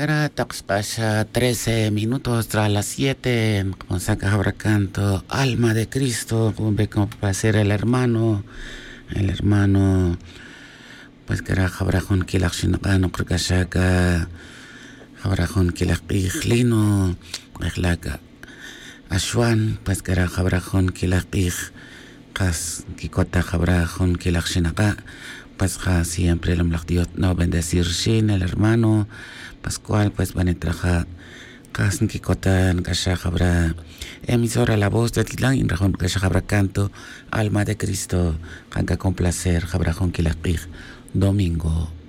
Cara Taxpasha, 13 minutos tras las 7, con saca ahora canto Alma de Cristo, cumbe como para ser el hermano, pues que era Jabrajón Kilachshinagano, Krukashaka, Jabrajón Kilachpijlino, Ejlaca, Ashwan, pues que era Jabrajón Kilachpij, Kas Kikota Jabrajón Kilachshinaka, pues ja siempre el Mlachdiot no bendecir Shin, el hermano Pascual, pues van a trabajar Kas Kikota, Kasha Jabra, emisora La Voz de Titlán, y Rajón Kasha Jabra Canto, Alma de Cristo, Janka con placer, Jabrajón Kilachpij, domingo.